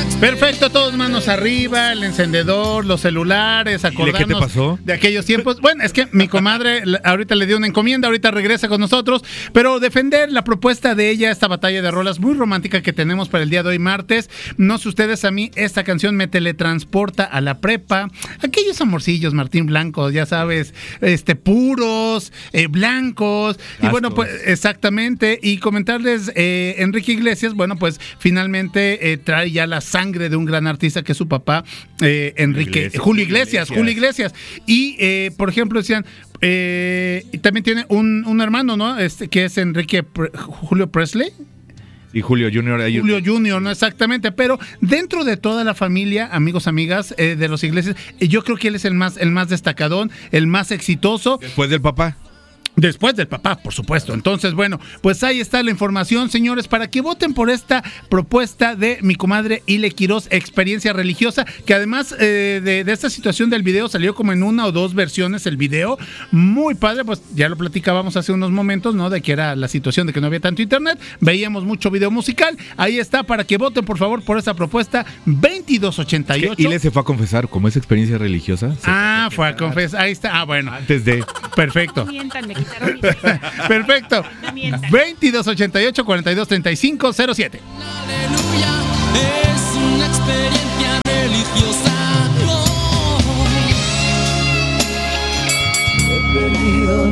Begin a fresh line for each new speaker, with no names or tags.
Perfecto, todos manos arriba, el encendedor, los celulares, acordarnos
¿De qué te pasó?
de aquellos tiempos. Bueno, es que mi comadre ahorita le dio una encomienda, ahorita regresa con nosotros, pero defender la propuesta de ella, esta batalla de rolas muy romántica que tenemos para el día de hoy, martes. No sé ustedes, a mí esta canción me teletransporta a la prepa. Aquellos amorcillos, Martín, blancos, ya sabes, puros, blancos. Y bueno, pues exactamente. Y comentarles, Enrique Iglesias, bueno, pues finalmente trae ya la sangre de un gran artista que es su papá, Julio Iglesias. Y, por ejemplo, decían, también tiene un hermano, ¿no? Que es Julio Presley.
Y Julio Junior.
No exactamente, pero dentro de toda la familia, amigos, amigas, de los Iglesias, yo creo que él es el más destacadón, el más exitoso.
Después del papá.
Después del papá, por supuesto. Entonces, bueno, pues ahí está la información, señores, para que voten por esta propuesta de mi comadre Ile Quirós, Experiencia Religiosa, que además de esta situación del video salió como en una o dos versiones el video. Muy padre, pues ya lo platicábamos hace unos momentos, ¿no? De que era la situación de que no había tanto internet. Veíamos mucho video musical. Ahí está, para que voten, por favor, por esta propuesta 2288.
Ile se fue a confesar, como es experiencia religiosa.
Fue a confesar. Ahí está. Bueno.
Antes de.
Perfecto. Perfecto. 2288 4235 07.
Aleluya, es una experiencia religiosa. He perdido